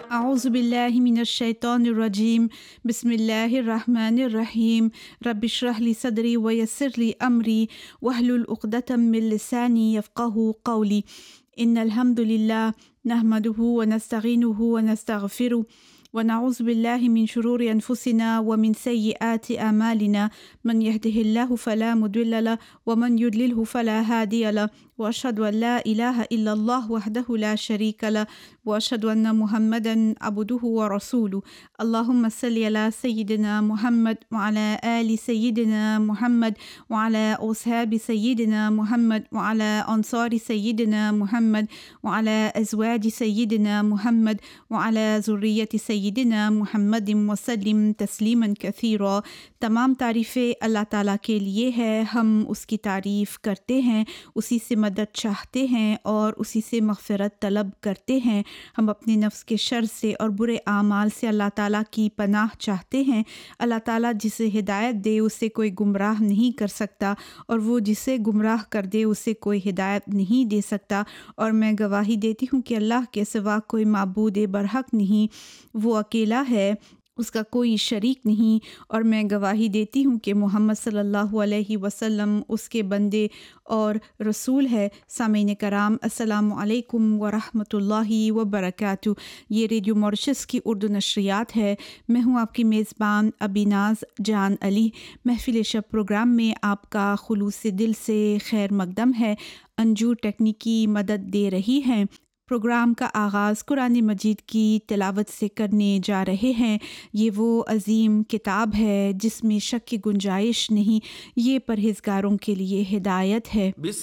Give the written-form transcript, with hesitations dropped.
अऊज़ुबिल्लाहि मिनश्शैतानिर्रजीम बिस्मिल्लाहिर्रहमानिर्रहीम रब्बिश्रह ली सदरी व यस्सिर ली अमरी वहलुल उक़दतम मिन लिसानी यफ़क़हू क़ौली इन्नल हम्दुलिल्लाह नहमदुहु व नस्तईनुहु व नस्तग़फिरुह व नऊज़ु बिल्लाहि मिन शुरूरि अनफुसिना व मिन सय्यिआति अमालिना मन यहदिहिल्लाहु फला मुदिल्ल लहु व मन युद्लिलहु फला हादिय लहु व अशहदु अन ला इलाहा इल्लल्लाह वहदहु ला शरीक लहु व अशहदु अन्ना मुहम्मदन अब्दुहु व रसूलुहु अल्लाहुम्मा सल्लि अला सय्यिदिना मुहम्मद व अला आलि सय्यिदिना मुहम्मद व अला अस्हाबि सय्यिदिना मुहम्मद व अला अंसारि सय्यिदिना मुहम्मद व अला अज़वाजि सय्यिदिना मुहम्मद व अला ज़ुर्रिय्यति सय्यिदिना मुहम्मदिन व सल्लिम तस्लीमन कसीरा। तमाम तारीफ़ें अल्लाह ताला के लिए है। हम उसकी तारीफ़ करते हैं, उसी से मदद चाहते हैं और उसी से मग़फ़िरत तलब करते हैं। हम अपने नफ्स के शर से और बुरे आमाल से अल्लाह ताला की पनाह चाहते हैं। अल्लाह ताला जिसे हिदायत दे उसे कोई गुमराह नहीं कर सकता और वो जिसे गुमराह कर दे उसे कोई हिदायत नहीं दे सकता। और मैं गवाही देती हूँ कि अल्लाह के सिवा कोई माबूद बरहक नहीं, वो अकेला है, उसका कोई शरीक नहीं। और मैं गवाही देती हूँ कि मोहम्मद सल्लल्लाहु अलैहि वसल्लम उसके बंदे और रसूल है। सामीन कराम, अस्सलामु अलैकुम व रहमतुल्लाहि व बरकातुहू। ये रेडियो मॉरिशस की उर्दू नशरियात है। मैं हूँ आपकी मेज़बान अबीनाज़ जान अली। महफ़िल शब प्रोग्राम में आपका खुलूस दिल से खैर मकदम है। अंजू टेक्निकी मदद दे रही हैं। प्रोग्राम का आगाज़ कुरान मजीद की तिलावत से करने जा रहे हैं। ये वो अज़ीम किताब है जिसमें शक की गुंजाइश नहीं, ये परहेज़गारों के लिए हिदायत है।